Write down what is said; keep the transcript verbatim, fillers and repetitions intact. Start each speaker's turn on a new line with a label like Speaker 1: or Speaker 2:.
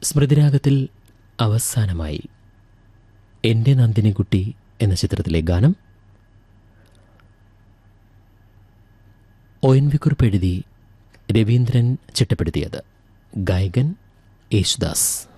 Speaker 1: സ്മൃതിരാഗത്തിൽ അവസാനമായി എൻ്റെ നന്ദിനിക്കുട്ടി എന്ന ചിത്രത്തിലെ ഗാനം ഒ എൻ വി കുറിപ്പ് എഴുതി രവീന്ദ്രൻ ചിട്ടപ്പെടുത്തിയത്. ഗായകൻ യേശുദാസ്.